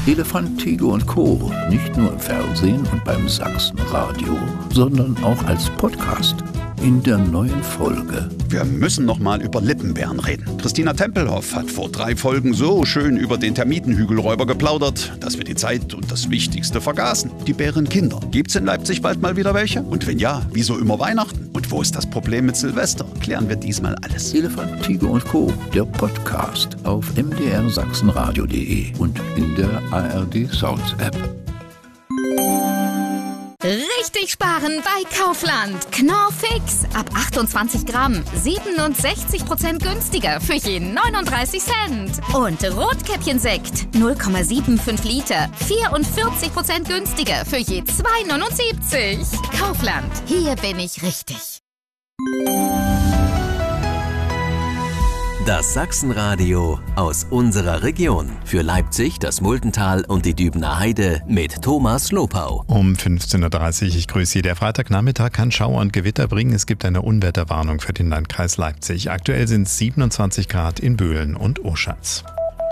Elefant, Tiger und Co. Nicht nur im Fernsehen und beim Sachsenradio, sondern auch als Podcast. In der neuen Folge. Wir müssen noch mal über Lippenbären reden. Christina Tempelhoff hat vor 3 Folgen so schön über den Termitenhügelräuber geplaudert, dass wir die Zeit und das Wichtigste vergaßen. Die Bärenkinder. Gibt's in Leipzig bald mal wieder welche? Und wenn ja, wieso immer Weihnachten? Und wo ist das Problem mit Silvester? Klären wir diesmal alles. Elefant, Tiger und Co. Der Podcast auf mdrsachsenradio.de und in der ARD Sounds App. Richtig sparen bei Kaufland. Knorr Fix. Ab 28 Gramm. 67% günstiger für je 39 Cent. Und Rotkäppchensekt. 0,75 Liter. 44% günstiger für je 2,79. Kaufland. Hier bin ich richtig. Das Sachsenradio aus unserer Region. Für Leipzig, das Muldental und die Dübener Heide mit Thomas Lopau. Um 15.30 Uhr, ich grüße Sie. Der Freitagnachmittag kann Schauer und Gewitter bringen. Es gibt eine Unwetterwarnung für den Landkreis Leipzig. Aktuell sind es 27 Grad in Böhlen und Oschatz.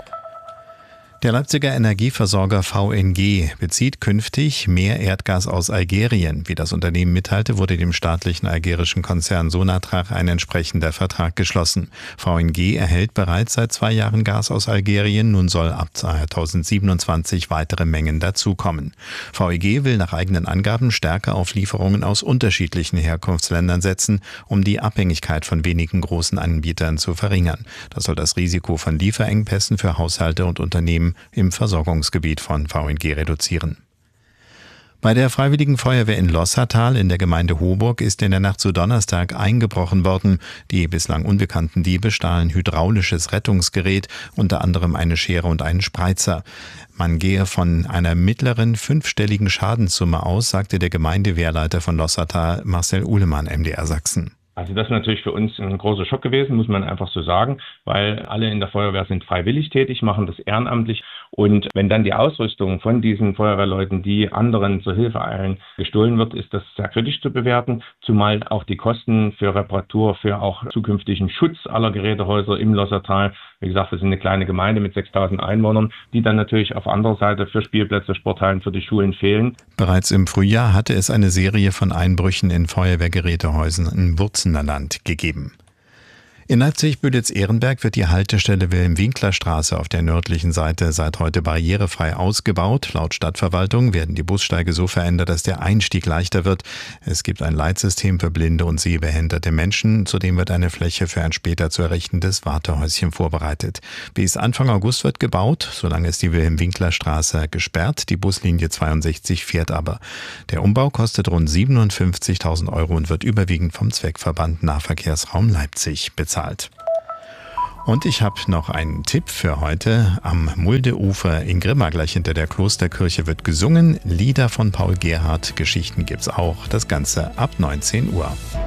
Der Leipziger Energieversorger VNG bezieht künftig mehr Erdgas aus Algerien. Wie das Unternehmen mitteilte, wurde dem staatlichen algerischen Konzern Sonatrach ein entsprechender Vertrag geschlossen. VNG erhält bereits seit 2 Jahren Gas aus Algerien. Nun soll ab 2027 weitere Mengen dazukommen. VNG will nach eigenen Angaben stärker auf Lieferungen aus unterschiedlichen Herkunftsländern setzen, um die Abhängigkeit von wenigen großen Anbietern zu verringern. Das soll das Risiko von Lieferengpässen für Haushalte und Unternehmen im Versorgungsgebiet von VNG reduzieren. Bei der Freiwilligen Feuerwehr in Loßatal in der Gemeinde Hoburg ist in der Nacht zu Donnerstag eingebrochen worden. Die bislang unbekannten Diebe stahlen hydraulisches Rettungsgerät, unter anderem eine Schere und einen Spreizer. Man gehe von einer mittleren 5-stelligen Schadenssumme aus, sagte der Gemeindewehrleiter von Loßatal, Marcel Uhlemann, MDR Sachsen. Also das ist natürlich für uns ein großer Schock gewesen, muss man einfach so sagen, weil alle in der Feuerwehr sind freiwillig tätig, machen das ehrenamtlich. Und wenn dann die Ausrüstung von diesen Feuerwehrleuten, die anderen zur Hilfe eilen, gestohlen wird, ist das sehr kritisch zu bewerten, zumal auch die Kosten für Reparatur, für auch zukünftigen Schutz aller Gerätehäuser im Loßatal, wie gesagt, wir sind eine kleine Gemeinde mit 6.000 Einwohnern, die dann natürlich auf anderer Seite für Spielplätze, Sporthallen, für die Schulen fehlen. Bereits im Frühjahr hatte es eine Serie von Einbrüchen in Feuerwehrgerätehäusern im Wurzenerland gegeben. In Leipzig-Böditz-Ehrenberg wird die Haltestelle Wilhelm-Winkler-Straße auf der nördlichen Seite seit heute barrierefrei ausgebaut. Laut Stadtverwaltung werden die Bussteige so verändert, dass der Einstieg leichter wird. Es gibt ein Leitsystem für blinde und sehbehinderte Menschen. Zudem wird eine Fläche für ein später zu errichtendes Wartehäuschen vorbereitet. Bis Anfang August wird gebaut. Solange ist die Wilhelm-Winkler-Straße gesperrt. Die Buslinie 62 fährt aber. Der Umbau kostet rund 57.000 € und wird überwiegend vom Zweckverband Nahverkehrsraum Leipzig bezahlt. Und ich habe noch einen Tipp für heute. Am Muldeufer in Grimma, gleich hinter der Klosterkirche, wird gesungen. Lieder von Paul Gerhardt, Geschichten gibt's auch. Das Ganze ab 19 Uhr.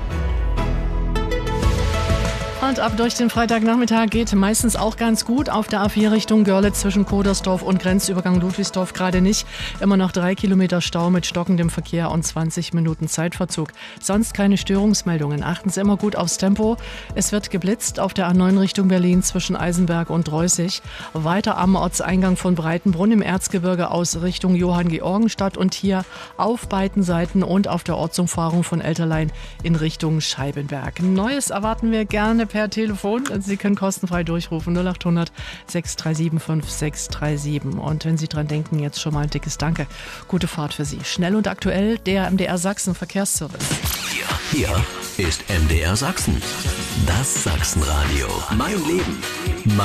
Und ab durch den Freitagnachmittag geht meistens auch ganz gut. Auf der A4 Richtung Görlitz zwischen Kodersdorf und Grenzübergang Ludwigsdorf gerade nicht. Immer noch 3 Kilometer Stau mit stockendem Verkehr und 20 Minuten Zeitverzug. Sonst keine Störungsmeldungen. Achten Sie immer gut aufs Tempo. Es wird geblitzt auf der A9 Richtung Berlin zwischen Eisenberg und Reußig. Weiter am Ortseingang von Breitenbrunn im Erzgebirge aus Richtung Johanngeorgenstadt und hier auf beiden Seiten und auf der Ortsumfahrung von Elterlein in Richtung Scheibenberg. Neues erwarten wir gerne per Telefon. Sie können kostenfrei durchrufen 0800 637 5637. Und wenn Sie dran denken, jetzt schon mal ein dickes Danke. Gute Fahrt für Sie. Schnell und aktuell der MDR Sachsen Verkehrsservice. Hier ist MDR Sachsen. Das Sachsenradio. Mein Leben.